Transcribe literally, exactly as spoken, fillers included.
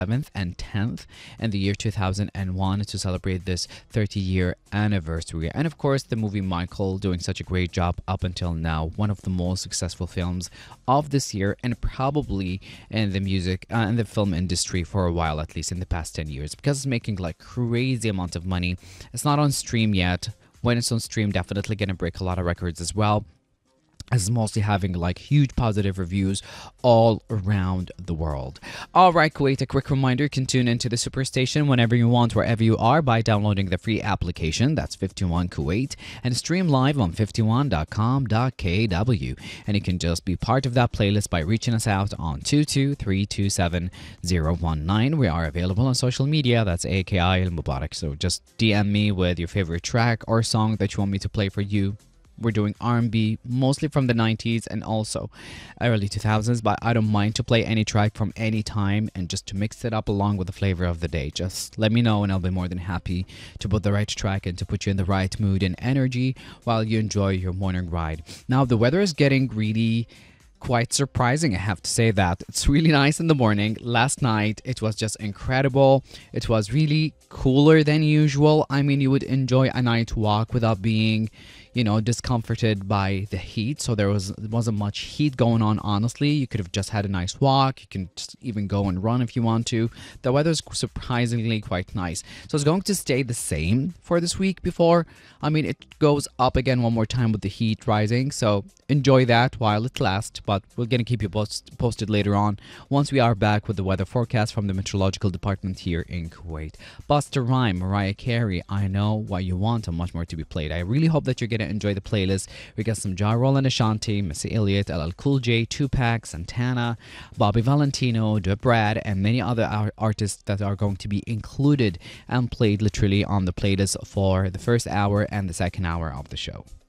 seventh and tenth in the year two thousand one to celebrate this thirty year anniversary. And of course, the movie Michael doing such a great job up until now. One of the most successful films of this year and probably in the music uh, in the film industry for a while, at least in the past ten years, because it's making like crazy amount of money. It's not on stream yet. When it's on stream, definitely gonna break a lot of records as well. Is mostly having like huge positive reviews all around the world. All right, Kuwait, a quick reminder, you can tune into the Superstation whenever you want, wherever you are, by downloading the free application. That's fifty-one Kuwait, and stream live on fifty-one dot com dot k w. And you can just be part of that playlist by reaching us out on two two three two seven zero one nine. We are available on social media. That's A K I Al Mubarak. So just D M me with your favorite track or song that you want me to play for you. We're doing R and B, mostly from the nineties and also early two thousands, but I don't mind to play any track from any time and just to mix it up along with the flavor of the day. Just let me know and I'll be more than happy to put the right track and to put you in the right mood and energy while you enjoy your morning ride. Now, the weather is getting really quite surprising, I have to say that. It's really nice in the morning. Last night, it was just incredible. It was really cooler than usual. I mean, you would enjoy a night walk without being, you know, discomforted by the heat. So there was there wasn't much heat going on, honestly. You could have just had a nice walk. You can just even go and run if you want to. The weather's surprisingly quite nice. So it's going to stay the same for this week before. I mean, it goes up again one more time with the heat rising. So enjoy that while it lasts. But we're going to keep you post posted later on once we are back with the weather forecast from the meteorological department here in Kuwait. Busta Rhymes, Mariah Carey, I Know What You Want, and much more to be played. I really hope that you're getting enjoy the playlist. We got some Ja Rule and Ashanti, Missy Elliott, L L Cool J, Tupac, Santana, Bobby Valentino, Da Brad, and many other ar- artists that are going to be included and played literally on the playlist for the first hour and the second hour of the show.